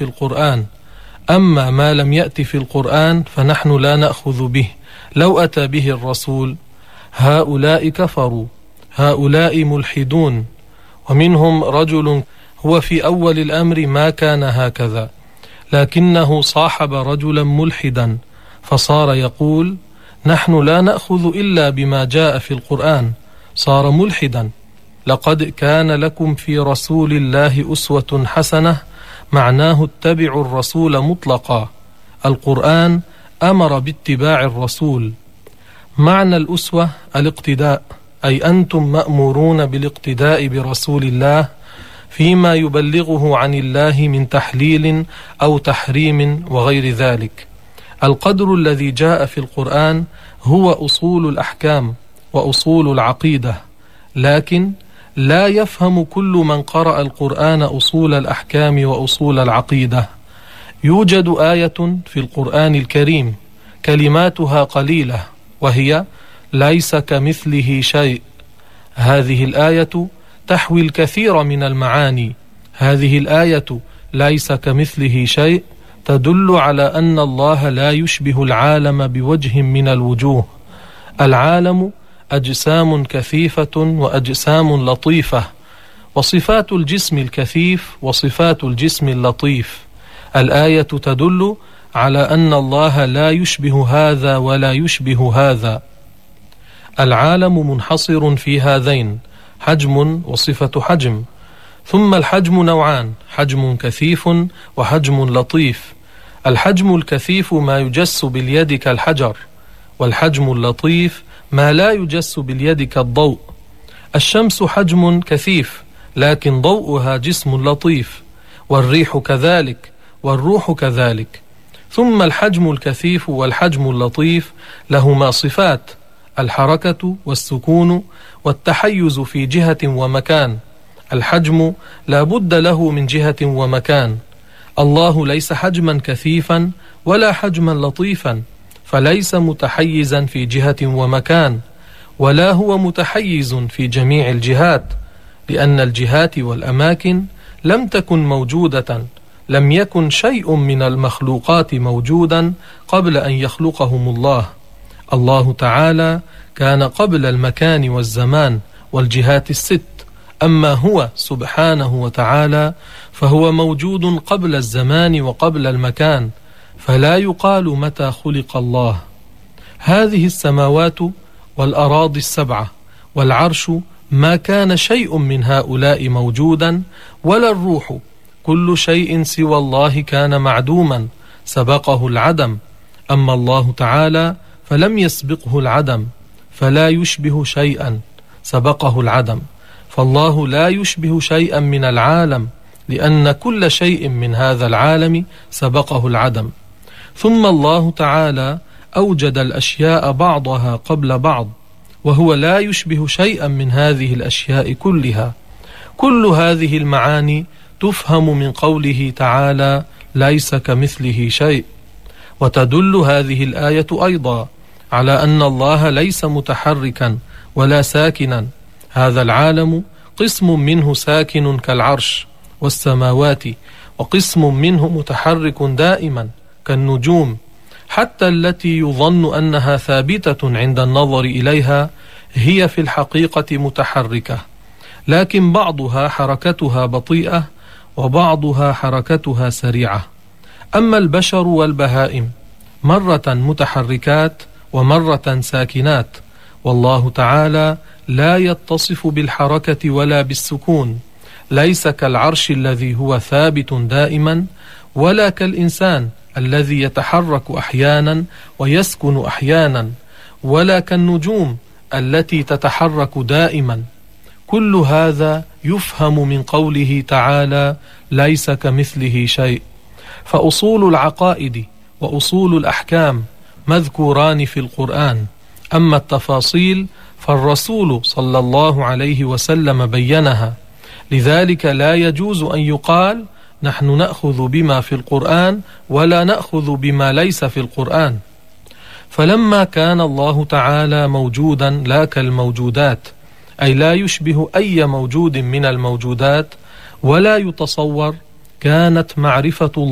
في القرآن، أما ما لم يأت في القرآن فنحن لا نأخذ به لو أتى به الرسول. هؤلاء كفروا، هؤلاء ملحدون. ومنهم رجل هو في أول الأمر ما كان هكذا، لكنه صاحب رجلا ملحدا فصار يقول نحن لا نأخذ إلا بما جاء في القرآن، صار ملحدا. لقد كان لكم في رسول الله أسوة حسنة، معناه اتبعوا الرسول مطلقا. القرآن أمر باتباع الرسول. معنى الأسوة الاقتداء، أي أنتم مأمورون بالاقتداء برسول الله فيما يبلغه عن الله من تحليل أو تحريم وغير ذلك. القدر الذي جاء في القرآن هو أصول الأحكام وأصول العقيدة، لكن لا يفهم كل من قرأ القرآن أصول الأحكام وأصول العقيدة. يوجد آية في القرآن الكريم كلماتها قليلة، وهي ليس كمثله شيء. هذه الآية تحوي الكثير من المعاني. هذه الآية ليس كمثله شيء تدل على أن الله لا يشبه العالم بوجه من الوجوه. العالم أجسام كثيفة وأجسام لطيفة، وصفات الجسم الكثيف وصفات الجسم اللطيف. الآية تدل على أن الله لا يشبه هذا ولا يشبه هذا. العالم منحصر في هذين، حجم وصفة حجم. ثم الحجم نوعان، حجم كثيف وحجم لطيف. الحجم الكثيف ما يجس باليد كالحجر، والحجم اللطيف ما لا يجس باليد كالضوء. الشمس حجم كثيف لكن ضوءها جسم لطيف، والريح كذلك، والروح كذلك. ثم الحجم الكثيف والحجم اللطيف لهما صفات: الحركة والسكون والتحيز في جهة ومكان. الحجم لا بد له من جهة ومكان. الله ليس حجما كثيفا ولا حجما لطيفا، فليس متحيزا في جهة ومكان، ولا هو متحيز في جميع الجهات، لأن الجهات والأماكن لم تكن موجودة. لم يكن شيء من المخلوقات موجودا قبل أن يخلقهم الله. الله تعالى كان قبل المكان والزمان والجهات الست، أما هو سبحانه وتعالى فهو موجود قبل الزمان وقبل المكان، فلا يقال متى خلق الله. هذه السماوات والأراضي السبعة والعرش ما كان شيء من هؤلاء موجودا، ولا الروح. كل شيء سوى الله كان معدوما، سبقه العدم. أما الله تعالى فلم يسبقه العدم، فلا يشبه شيئا، سبقه العدم. فالله لا يشبه شيئا من العالم، لأن كل شيء من هذا العالم سبقه العدم. ثم الله تعالى أوجد الأشياء بعضها قبل بعض، وهو لا يشبه شيئا من هذه الأشياء كلها. كل هذه المعاني تفهم من قوله تعالى ليس كمثله شيء. وتدل هذه الآية أيضا على أن الله ليس متحركا ولا ساكنا. هذا العالم قسم منه ساكن كالعرش والسماوات، وقسم منه متحرك دائما كالنجوم، حتى التي يظن أنها ثابتة عند النظر إليها هي في الحقيقة متحركة، لكن بعضها حركتها بطيئة وبعضها حركتها سريعة. أما البشر والبهائم مرة متحركات ومرة ساكنات، والله تعالى لا يتصف بالحركة ولا بالسكون، ليس كالعرش الذي هو ثابت دائما، ولا كالإنسان الذي يتحرك أحيانا ويسكن أحيانا، ولا كالنجوم التي تتحرك دائما. كل هذا يفهم من قوله تعالى ليس كمثله شيء. فأصول العقائد وأصول الأحكام مذكوران في القرآن، أما التفاصيل فالرسول صلى الله عليه وسلم بينها. لذلك لا يجوز أن يقال نحن نأخذ بما في القرآن ولا نأخذ بما ليس في القرآن. فلما كان الله تعالى موجودا لا كالموجودات، أي لا يشبه أي موجود من الموجودات ولا يتصور، كانت معرفة